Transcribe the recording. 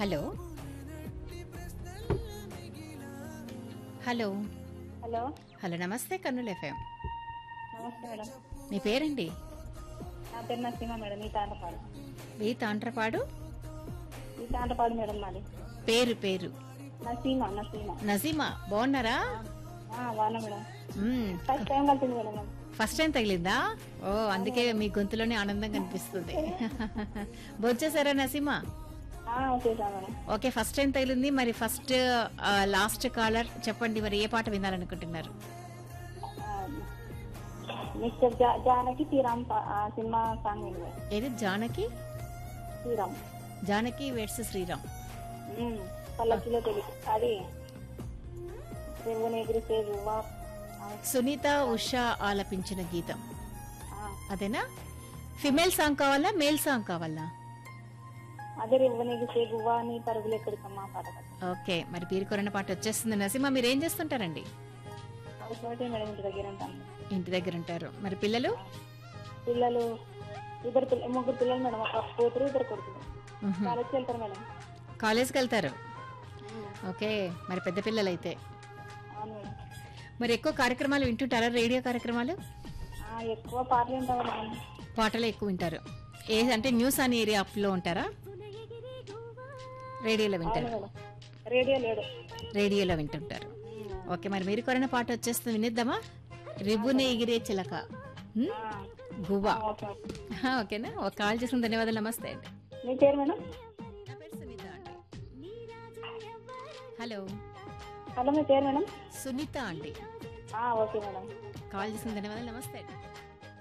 Hello. Hello. Hello. Hello నమస్తే Kurnool FM. నమస్తే madam. మీ పేరండి? నా పేరు నసీమా మేడం. ఈ తాండ్రపాడు. మీ తాండ్రపాడు మేడం మాది. పేరు పేరు నసీమా. నజీమా. బాగున్నారా? బాగున్నా మేడం. మ్మ్. ఫస్ట్ టైం కలిసింది మేడం నాకు. ఫస్ట్ టైం తగిలిందా? ఓ అందుకే మీ గొంతులోనే ఆనందం కనిపిస్తుంది. భోంచేసారా నసీమా? చేసా మేడం. ఓకే, ఫస్ట్ టైం తగిలింది. మరి ఫస్ట్ లాస్ట్ కాలర్ చెప్పండి, మరి ఏ పాట వినాలనుకుంటున్నారు? Mister Janaki Sriram cinema song ఉంది మేడం. ఏది? జానకి శ్రీరామ్. జానకి వెడ్స్ శ్రీరామ్. పల్లకిలో తెలుగు అది ఎగిరిసే రువ్వా. సునీత ఉషా ఆలపించిన గీతం అదేనా? ఫిమేల్ సాంగ్ కావాలా, మేల్ సాంగ్ కావాలా? అదే రివ్వనెగిసే గువ్వా అని పరుగులు ఎక్కడికమ్మా పాట. ఓకే, మరి పీరు కొరన్న పాట వచ్చేస్తుంది. నసీమా, మీరు ఏం చేస్తుంటారండి? మేడం ఇంటి దగ్గర ఉంటాను. ఇంటి దగ్గర ఉంటారు. మరి పిల్లలు? పిల్లలు ముగ్గురు పిల్లలు మేడం. ఒక కూతురు, ఇద్దరు కొడుకులు. కాలేజ్కి వెళ్తారు మేడం. కాలేజ్కి వెళ్తారు. ఓకే, మరి పెద్ద పిల్లలు అయితే. అవును మేడం. మరి ఎక్కువ కార్యక్రమాలు వింటుంటారా? రేడియో కార్యక్రమాలు? ఎక్కువ పాటలు వింటాం మేడం. పాటలు ఎక్కువ వింటారు. అంటే న్యూస్ అని ఏరియాలో ఉంటారా? రేడియోలో వింటారు? రేడియోలో వింటుంటారు. ఓకే, మరి మీరు కొరన్న పాట వచ్చేస్తుంది, వినిద్దామా? రిబ్బునే ఎగిరే చిలక గువ్వా. ఓకేనా? ఒక కాల్ చేసిన ధన్యవాదాలు. నమస్తే అండి. మీ పేరు మేడం? నా పేరు సునీత అండి. హలో. హలో, మీ పేరు మేడం? సునీత అండి. Okay madam. కాల్ చేసిన ధన్యవాదాలు. నమస్తే అండి.